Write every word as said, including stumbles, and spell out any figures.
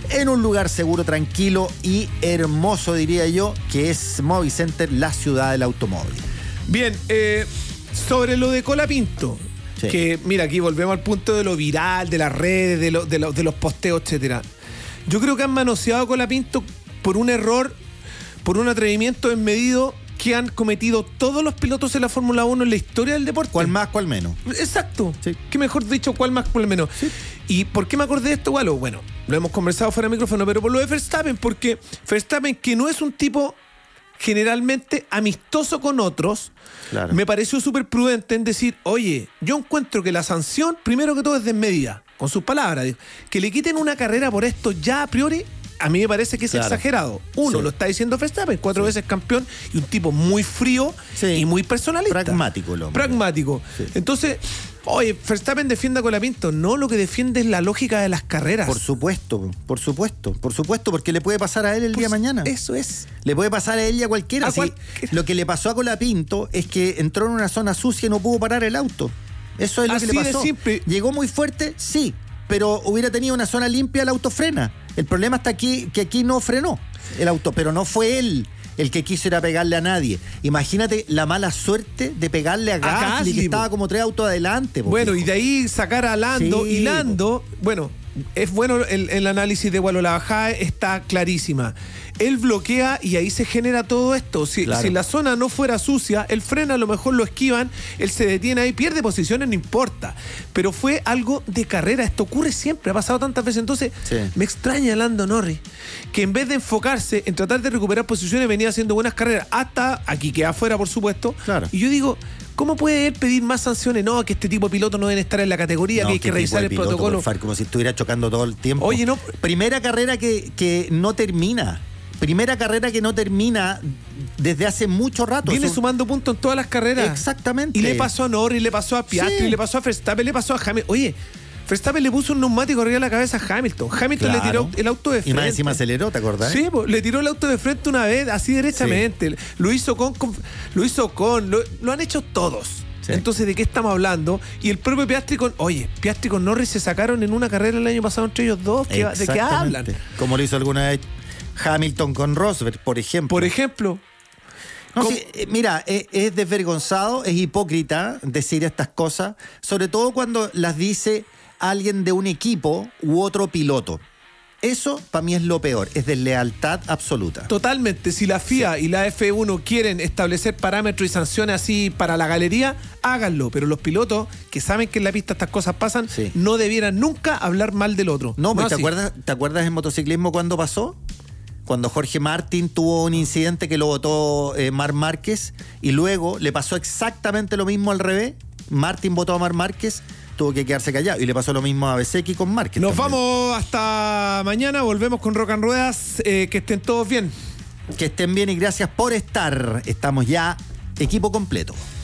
en un lugar seguro, tranquilo y hermoso, diría yo, que es Movicenter, la ciudad del automóvil. Bien, eh, sobre lo de Colapinto, sí. que mira, aquí volvemos al punto de lo viral, de las redes, de, lo, de, lo, de los posteos, etcétera. Yo creo que han manoseado a Colapinto por un error, por un atrevimiento desmedido que han cometido todos los pilotos en la Fórmula uno en la historia del deporte. ¿Cuál más, cuál menos? Exacto. Sí. ¿Qué mejor dicho, cuál más, cuál menos? Sí. ¿Y por qué me acordé de esto, Walo? Bueno, lo hemos conversado fuera de micrófono, pero por lo de Verstappen, porque Verstappen, que no es un tipo generalmente amistoso con otros, claro. me pareció súper prudente en decir, oye, yo encuentro que la sanción, primero que todo, es desmedida, con sus palabras, digo, que le quiten una carrera por esto ya a priori, a mí me parece que es claro. exagerado. Uno, sí. lo está diciendo Verstappen, cuatro sí. veces campeón y un tipo muy frío sí. y muy personalista. Pragmático, el hombre. Pragmático. Sí. Entonces, oye, Verstappen defiende a Colapinto. No, lo que defiende es la lógica de las carreras. Por supuesto, por supuesto, por supuesto, porque le puede pasar a él el por día de mañana. Eso es. Le puede pasar a él y a cualquiera. A cual... sí, lo que le pasó a Colapinto es que entró en una zona sucia y no pudo parar el auto. Eso es lo Así que le pasó. De simple. Llegó muy fuerte, sí, pero hubiera tenido una zona limpia, el auto frena. El problema está aquí, que aquí no frenó el auto, pero no fue él el que quiso ir a pegarle a nadie. Imagínate la mala suerte de pegarle a, a Gasly, Gasly, que estaba como tres autos adelante. Bueno, hijo. Y de ahí sacar a Lando, sí, y Lando, bueno, es bueno el, el análisis de Walo, la bajada está clarísima. Él bloquea y ahí se genera todo esto. Si, claro. si la zona no fuera sucia, él frena, a lo mejor lo esquivan, él se detiene ahí, pierde posiciones, no importa. Pero fue algo de carrera, esto ocurre siempre, ha pasado tantas veces. Entonces, sí. me extraña Lando Norris, que en vez de enfocarse en tratar de recuperar posiciones, venía haciendo buenas carreras, hasta aquí queda afuera, por supuesto. Claro. Y yo digo, ¿cómo puede él pedir más sanciones? No, que este tipo de pilotos no deben estar en la categoría, no, que hay que revisar el piloto, protocolo. Far, como si estuviera chocando todo el tiempo. Oye, no. Primera carrera que, que no termina. Primera carrera que no termina desde hace mucho rato. Viene Son... sumando puntos en todas las carreras. Exactamente. Y le pasó a Norris, le pasó a Piastri, sí. le pasó a Verstappen, le pasó a Hamilton. Oye, Verstappen le puso un neumático arriba de la cabeza a Hamilton. Hamilton claro. le tiró el auto de frente. Y más encima aceleró, ¿te acordás? Sí, pues, le tiró el auto de frente una vez, así derechamente. Sí. Lo hizo con, con lo hizo con, lo, lo han hecho todos. Sí. Entonces, ¿de qué estamos hablando? Y el propio Piastri con, oye, Piastri con Norris se sacaron en una carrera el año pasado entre ellos dos. ¿De qué hablan? Como lo hizo alguna vez Hamilton con Rosberg, por ejemplo. Por ejemplo. No, sí, mira, es, es desvergonzado, es hipócrita decir estas cosas, sobre todo cuando las dice alguien de un equipo u otro piloto. Eso, para mí, es lo peor, es deslealtad absoluta. Totalmente. Si la F I A sí. y la F uno quieren establecer parámetros y sanciones así para la galería, háganlo. Pero los pilotos, que saben que en la pista estas cosas pasan, sí. no debieran nunca hablar mal del otro. No, no ¿te acuerdas, ¿te acuerdas en motociclismo cuando pasó? Cuando Jorge Martín tuvo un incidente que lo votó eh, Marc Márquez y luego le pasó exactamente lo mismo al revés. Martín votó a Marc Márquez, tuvo que quedarse callado y le pasó lo mismo a Bezzecchi con Márquez. Nos también. Vamos hasta mañana, volvemos con Rock and Ruedas, eh, que estén todos bien. Que estén bien y gracias por estar. Estamos ya equipo completo.